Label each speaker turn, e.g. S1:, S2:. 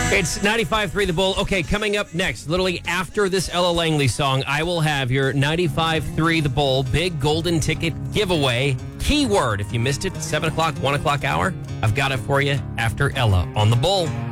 S1: It's 95.3 The Bull. Okay, coming up next, literally after this Ella Langley song, I will have your 95.3 The Bull big golden ticket giveaway. Keyword, if you missed it, 7 o'clock, 1 o'clock hour, I've got it for you after Ella on The Bull.